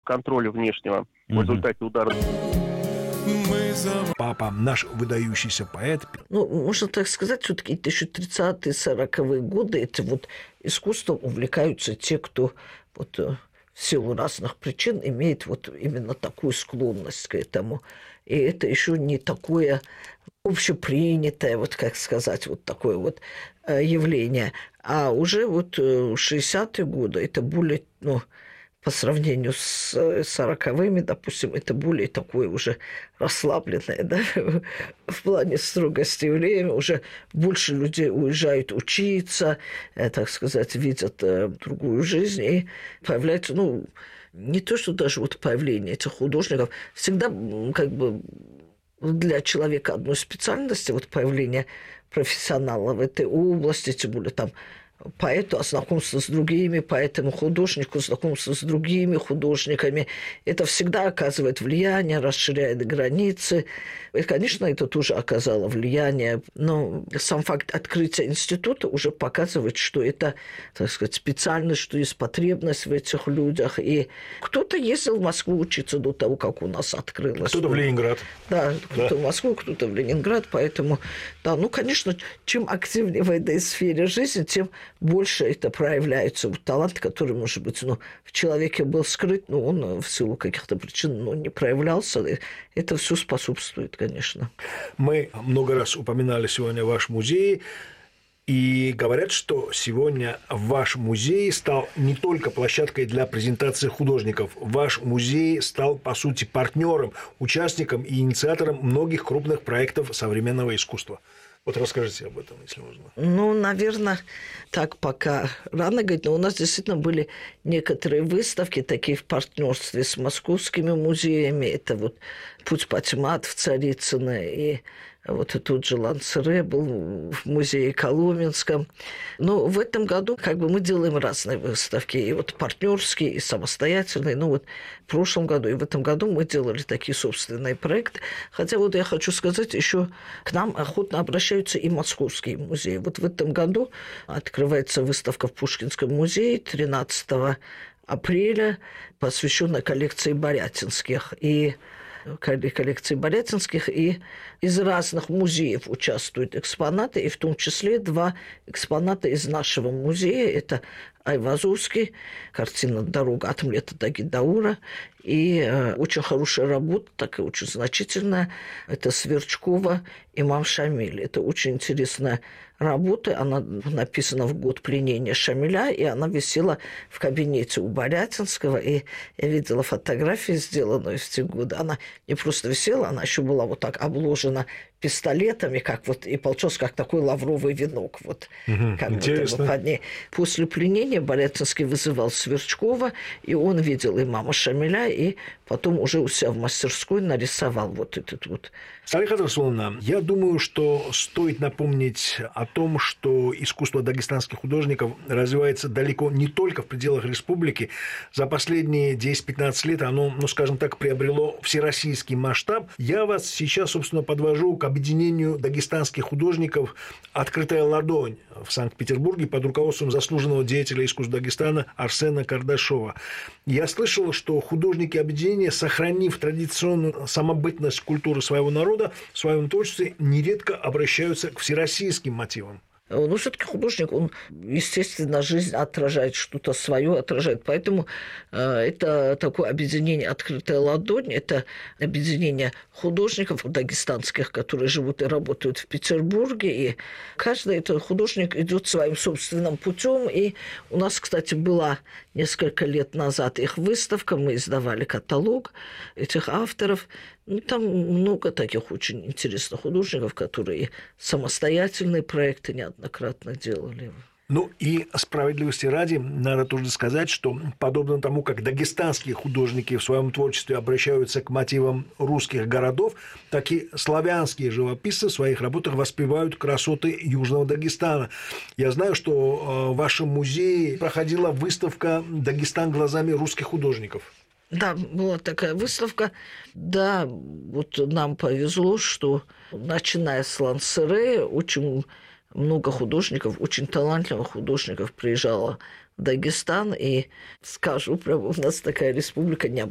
контроля внешнего в результате удара. Папа, наш выдающийся поэт. Ну, можно так сказать, все-таки 1930-е, 40-е годы, это вот искусством увлекаются те, кто вот в силу разных причин имеет вот именно такую склонность к этому. И это еще не такое общепринятое, вот как сказать, вот такое вот явление. А уже вот 60-е годы это более, ну, по сравнению с 40-ми, допустим, это более такое уже расслабленное, да, в плане строгости время. Уже больше людей уезжают учиться, так сказать, видят другую жизнь, и появляется, ну, не то, что даже вот появление этих художников, всегда как бы для человека одной специальности, вот появление профессионала в этой области, тем более там поэту, а знакомство с другими поэтами, художнику, знакомство с другими художниками. Это всегда оказывает влияние, расширяет границы. И, конечно, это тоже оказало влияние. Но сам факт открытия института уже показывает, что это, так сказать, специальность, что есть потребность в этих людях. И кто-то ездил в Москву учиться до того, как у нас открылось. Кто-то в Ленинград. Да, кто-то в Москву, кто-то в Ленинград. Поэтому, да, ну, конечно, чем активнее в этой сфере жизни, тем больше это проявляется. Вот талант, который, может быть, ну, в человеке был скрыт, но он в силу каких-то причин, ну, не проявлялся. Это все способствует, конечно. Мы много раз упоминали сегодня ваш музей, и говорят, что сегодня ваш музей стал не только площадкой для презентации художников. Ваш музей стал, по сути, партнером, участником и инициатором многих крупных проектов современного искусства. Вот расскажите об этом, если можно. Ну, наверное, так пока рано говорить, но у нас действительно были некоторые выставки, такие в партнерстве с московскими музеями. Это вот «Путь Патимат» в Царицыно, и вот и тут же Лансере был в музее Коломенском. Но в этом году как бы мы делаем разные выставки, и вот партнерские, и самостоятельные. Ну вот в прошлом году и в этом году мы делали такие собственные проекты. Хотя вот я хочу сказать, еще к нам охотно обращаются и московские музеи. Вот в этом году открывается выставка в Пушкинском музее 13 апреля, посвященная коллекции Борятинских. И коллекции Борятинских, и из разных музеев участвуют экспонаты, и в том числе 2 экспоната из нашего музея. Это Айвазовский, картина «Дорога от Млета до Гидаура», и очень хорошая работа, такая очень значительная, это Сверчкова «Имам Шамиль». Это очень интересная работа, она написана в год пленения Шамиля, и она висела в кабинете у Борятинского, и я видела фотографии, сделанные в те годы. Она не просто висела, она еще была вот так обложена пистолетами, как вот, и получился как такой лавровый венок. Вот, как интересно. Вот под ней. После пленения Борятинский вызывал Сверчкова, и он видел имама Шамиля, и потом уже у себя в мастерской нарисовал вот этот вот. Салиха Расуловна, я думаю, что стоит напомнить о том, что искусство дагестанских художников развивается далеко не только в пределах республики. За последние 10-15 лет оно, ну, скажем так, приобрело всероссийский масштаб. Я вас сейчас, собственно, подвожу к объединению дагестанских художников «Открытая ладонь» в Санкт-Петербурге под руководством заслуженного деятеля искусства Дагестана Арсена Кардашова. Я слышал, что художники объединения, сохранив традиционную самобытность культуры своего народа, в своем творчестве нередко обращаются к всероссийским мотивам. Ну, все-таки художник, он, естественно, жизнь отражает, что-то свое отражает. Поэтому это такое объединение «Открытая ладонь», это объединение художников дагестанских, которые живут и работают в Петербурге. И каждый этот художник идет своим собственным путем. И у нас, кстати, была несколько лет назад их выставка, мы издавали каталог этих авторов. Ну, там много таких очень интересных художников, которые самостоятельные проекты неоднократно делали. Ну и справедливости ради, надо тоже сказать, что подобно тому, как дагестанские художники в своем творчестве обращаются к мотивам русских городов, так и славянские живописцы в своих работах воспевают красоты Южного Дагестана. Я знаю, что в вашем музее проходила выставка «Дагестан глазами русских художников». Да, была такая выставка. Да, вот нам повезло, что, начиная с Лансере, очень много художников, очень талантливых художников приезжало в Дагестан. И скажу, прямо у нас такая республика необычная.